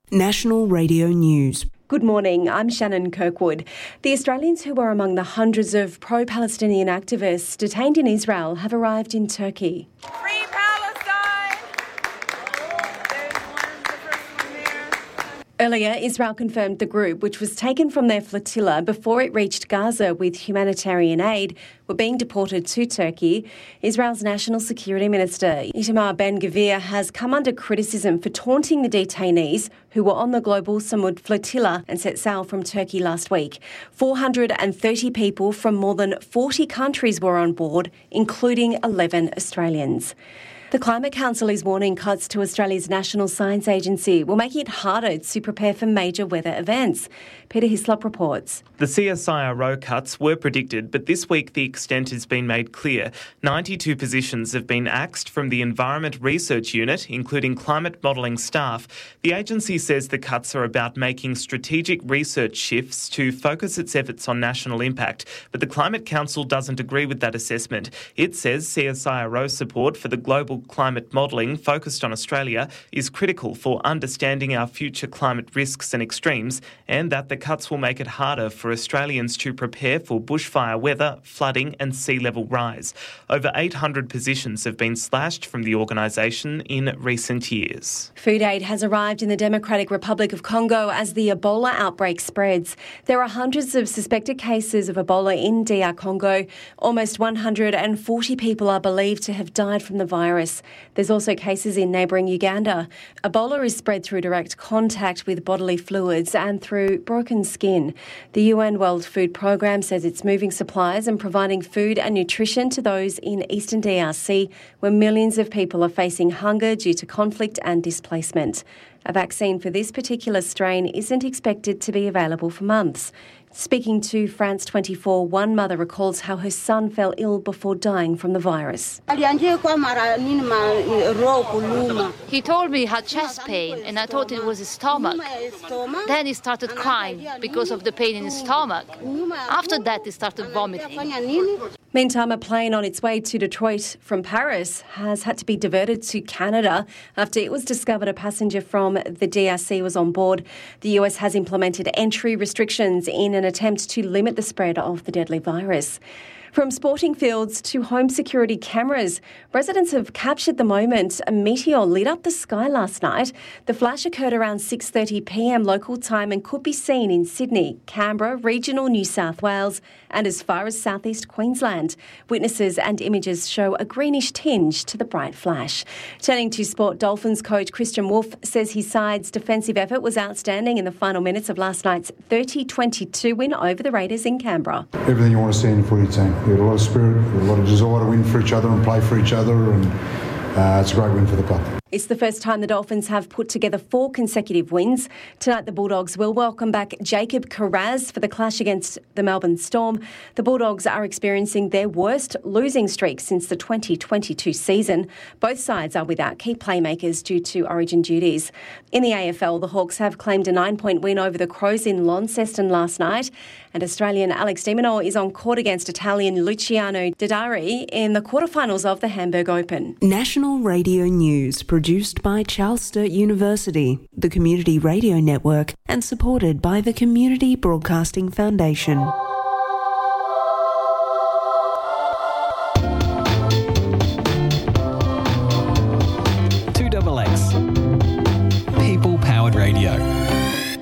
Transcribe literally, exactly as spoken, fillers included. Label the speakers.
Speaker 1: National Radio News.
Speaker 2: Good morning, I'm Shannon Kirkwood. The Australians who were among the hundreds of pro-Palestinian activists detained in Israel have arrived in Turkey.
Speaker 3: Free Palestine! There's one, the first one there.
Speaker 2: Earlier, Israel confirmed the group, which was taken from their flotilla before it reached Gaza with humanitarian aid, were being deported to Turkey. Israel's National Security Minister, Itamar Ben-Gvir, has come under criticism for taunting the detainees who were on the Global Samud flotilla and set sail from Turkey last week. four hundred thirty people from more than forty countries were on board, including eleven Australians. The Climate Council is warning cuts to Australia's National Science Agency will make it harder to prepare for major weather events. Peter Hislop reports.
Speaker 4: The C S I R O cuts were predicted, but this week the extent has been made clear. ninety-two positions have been axed from the Environment Research Unit, including climate modelling staff. The agency says the cuts are about making strategic research shifts to focus its efforts on national impact, but the Climate Council doesn't agree with that assessment. It says C S I R O support for the global climate modelling focused on Australia is critical for understanding our future climate risks and extremes, and that the cuts will make it harder for Australians to prepare for bushfire weather, flooding and sea level rise. Over eight hundred positions have been slashed from the organisation in recent years.
Speaker 2: Food aid has arrived in the Democratic Republic of Congo as the Ebola outbreak spreads. There are hundreds of suspected cases of Ebola in D R Congo. Almost one hundred forty people are believed to have died from the virus. There's also cases in neighbouring Uganda. Ebola is spread through direct contact with bodily fluids and through broken skin. The U N World Food Programme says it's moving supplies and providing food and nutrition to those in eastern D R C, where millions of people are facing hunger due to conflict and displacement. A vaccine for this particular strain isn't expected to be available for months. Speaking to France twenty-four, one mother recalls how her son fell ill before dying from the virus.
Speaker 5: He told me he had chest pain and I thought it was his stomach. Then he started crying because of the pain in his stomach. After that, he started vomiting.
Speaker 2: Meantime, a plane on its way to Detroit from Paris has had to be diverted to Canada after it was discovered a passenger from the D R C was on board. The U S has implemented entry restrictions in an attempt to limit the spread of the deadly virus. From sporting fields to home security cameras, residents have captured the moment a meteor lit up the sky last night. The flash occurred around six thirty p m local time and could be seen in Sydney, Canberra, regional New South Wales and as far as southeast Queensland. Witnesses and images show a greenish tinge to the bright flash. Turning to sport, Dolphins coach Christian Wolf says his side's defensive effort was outstanding in the final minutes of last night's thirty twenty-two win over the Raiders in Canberra.
Speaker 6: Everything you want to see in a footy team. We had a lot of spirit, a lot of desire to win for each other and play for each other, and uh, it's a great win for the club.
Speaker 2: It's the first time the Dolphins have put together four consecutive wins. Tonight, the Bulldogs will welcome back Jacob Kiraz for the clash against the Melbourne Storm. The Bulldogs are experiencing their worst losing streak since the twenty twenty-two season. Both sides are without key playmakers due to Origin duties. In the A F L, the Hawks have claimed a nine-point win over the Crows in Launceston last night, and Australian Alex de Minaur is on court against Italian Luciano Didari in the quarterfinals of the Hamburg Open.
Speaker 1: National Radio News, produced by Charles Sturt University, the Community Radio Network, and supported by the Community Broadcasting Foundation.